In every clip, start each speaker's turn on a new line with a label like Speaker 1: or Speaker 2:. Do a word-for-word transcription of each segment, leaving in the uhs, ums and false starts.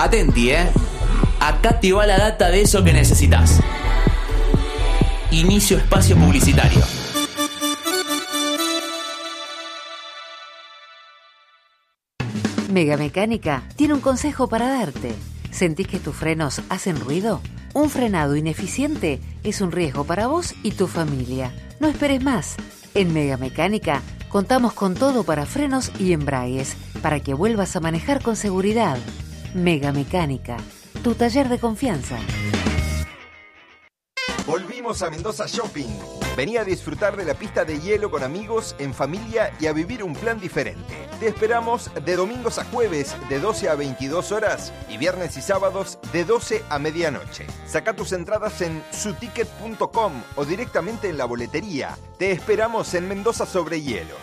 Speaker 1: Atenti, ¿eh? Acá te va la data de eso que necesitas. Inicio espacio publicitario.
Speaker 2: Mega Mecánica tiene un consejo para darte. ¿Sentís que tus frenos hacen ruido? Un frenado ineficiente es un riesgo para vos y tu familia. No esperes más. En Mega Mecánica contamos con todo para frenos y embragues, para que vuelvas a manejar con seguridad. Mega Mecánica, tu taller de confianza.
Speaker 3: Volvimos a Mendoza Shopping. Vení a disfrutar de la pista de hielo con amigos, en familia y a vivir un plan diferente. Te esperamos de domingos a jueves de doce a veintidós horas y viernes y sábados de doce a medianoche. Saca tus entradas en suticket punto com o directamente en la boletería. Te esperamos en Mendoza sobre hielo.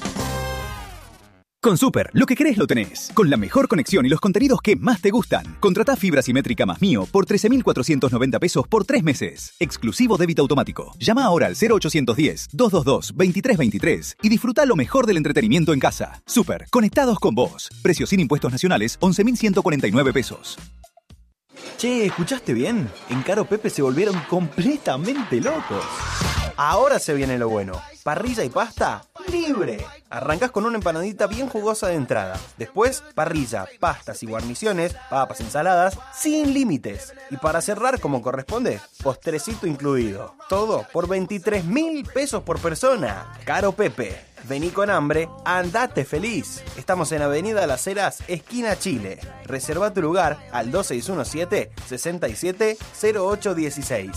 Speaker 4: Con Super, lo que querés lo tenés. Con la mejor conexión y los contenidos que más te gustan. Contratá fibra simétrica más Mío por trece mil cuatrocientos noventa pesos por tres meses. Exclusivo débito automático. Llama ahora al cero ochocientos diez, doscientos veintidós, veintitrés veintitrés y disfruta lo mejor del entretenimiento en casa. Super, conectados con vos. Precio sin impuestos nacionales, once mil ciento cuarenta y nueve pesos.
Speaker 5: Che, ¿escuchaste bien? En Caro Pepe se volvieron completamente locos. Ahora se viene lo bueno. Parrilla y pasta libre. Arrancás con una empanadita bien jugosa de entrada. Después, parrilla, pastas y guarniciones, papas, ensaladas, sin límites. Y para cerrar como corresponde, postrecito incluido. Todo por veintitrés mil pesos por persona. Caro Pepe. Vení con hambre, andate feliz. Estamos en Avenida Las Heras, esquina Chile. Reserva tu lugar al dos seis uno siete, seis siete cero ocho uno seis.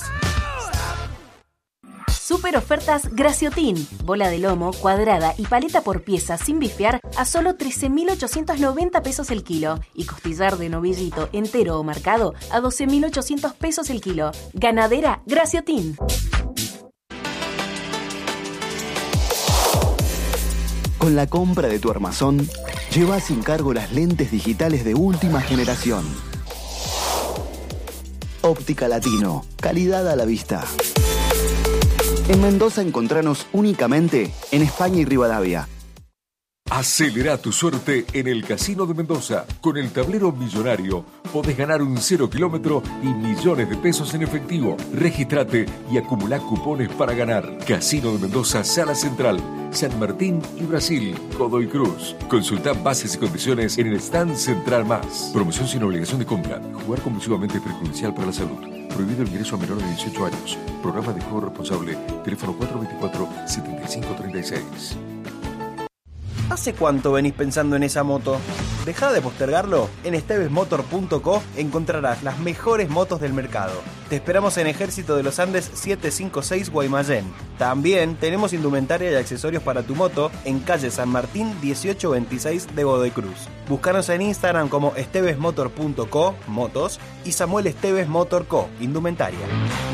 Speaker 6: Super ofertas Graciotin. Bola de lomo, cuadrada y paleta por pieza sin bifear a solo trece mil ochocientos noventa pesos el kilo. Y costillar de novillito entero o marcado a doce mil ochocientos pesos el kilo. Ganadera Graciotin.
Speaker 7: Con la compra de tu armazón, lleva sin cargo las lentes digitales de última generación. Óptica Latino, calidad a la vista. En Mendoza encontranos únicamente en España y Rivadavia.
Speaker 8: Acelera tu suerte en el Casino de Mendoza. Con el tablero millonario podés ganar un cero kilómetro y millones de pesos en efectivo. Regístrate y acumulá cupones para ganar. Casino de Mendoza, Sala Central, San Martín y Brasil, Godoy Cruz. Consultá bases y condiciones en el stand Central Más. Promoción sin obligación de compra. Jugar compulsivamente es perjudicial para la salud. Prohibido el ingreso a menores de dieciocho años. Programa de juego responsable. Teléfono cuatro dos cuatro, siete cinco tres seis.
Speaker 5: ¿Hace cuánto venís pensando en esa moto? Dejá de postergarlo. En esteves motor punto co encontrarás las mejores motos del mercado. Te esperamos en Ejército de los Andes setecientos cincuenta y seis Guaymallén. También tenemos indumentaria y accesorios para tu moto en calle San Martín dieciocho veintiséis de Godoy Cruz. Búscanos en Instagram como esteves motor punto co, motos, y Samuel Esteves Motor Co, indumentaria.